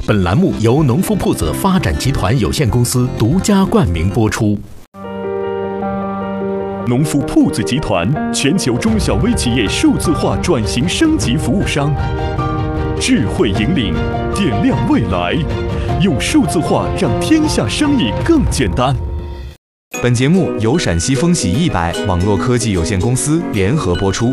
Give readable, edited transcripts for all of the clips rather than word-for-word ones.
本栏目由农夫铺子发展集团有限公司独家冠名播出。 农夫铺子集团，全球中小微企业数字化转型升级服务商，智慧引领，点亮未来，用数字化让天下生意更简单。 本节目由陕西风喜100网络科技有限公司联合播出。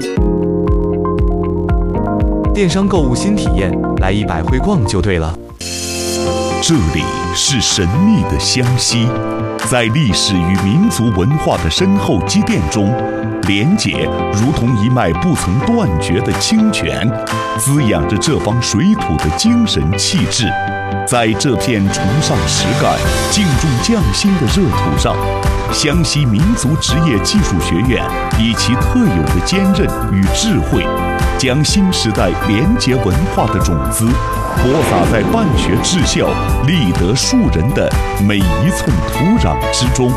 电商购物新体验，来100会逛就对了。 这里是神秘的湘西，在历史与民族文化的深厚积淀中，连结如同一脉不曾断绝的清泉，滋养着这方水土的精神气质。在这片崇尚实干、敬重匠心的热土上，湘西民族职业技术学院以其特有的坚韧与智慧，将新时代廉洁文化的种子播撒在办学治校、立德树人的每一寸土壤之中。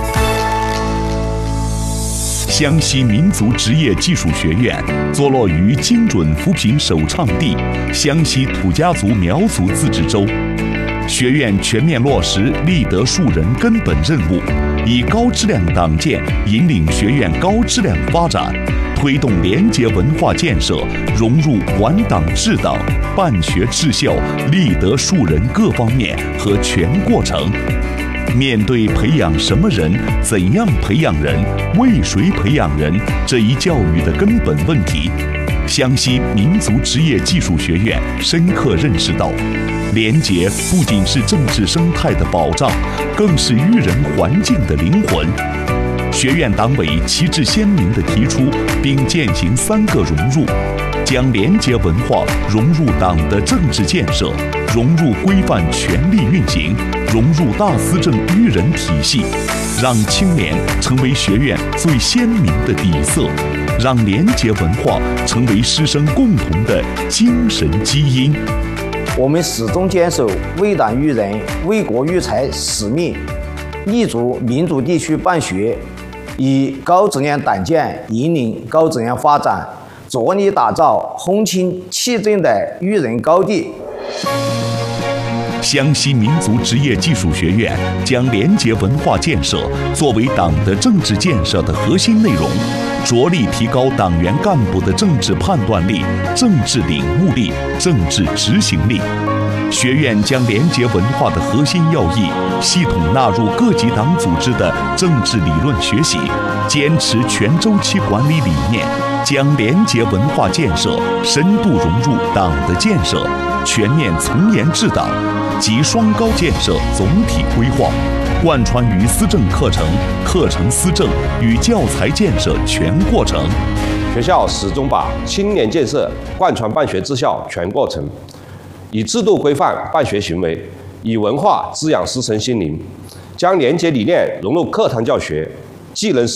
湘西民族职业技术学院坐落于精准扶贫首倡地湘西土家族苗族自治州。学院全面落实立德树人根本任务，以高质量党建引领学院高质量发展，推动廉洁文化建设融入完党治党、办学治校、立德树人各方面和全过程。面对培养什么人、怎样培养人、为谁培养人这一教育的根本问题，湘西民族职业技术学院深刻认识到，廉洁不仅是政治生态的保障，更是育人环境的灵魂。学院党委旗帜鲜明地提出并践行3个融入，将廉洁文化融入党的政治建设，融入规范权力运行，融入大思政育人体系，让青年成为学院最鲜明的底色，让廉洁文化成为师生共同的精神基因。 我们始终坚守为党育人、为国育才使命，立足民族地区办学，以高质量党建引领高质量发展，着力打造风清气正的育人高地。 湘西民族职业技术学院将廉洁文化建设作为党的政治建设的核心内容，着力提高党员干部的政治判断力、政治领悟力、政治执行力。学院将廉洁文化的核心要义系统纳入各级党组织的政治理论学习，坚持全周期管理理念，将廉洁文化建设深度融入党的建设，全面从严治党及双高建设总体规划，贯穿于思政课程、课程思政与教材建设全过程。 学校始终把青年建设贯穿办学治校全过程，以制度规范办学行为，以文化滋养师生心灵，将廉洁理念融入课堂教学，技能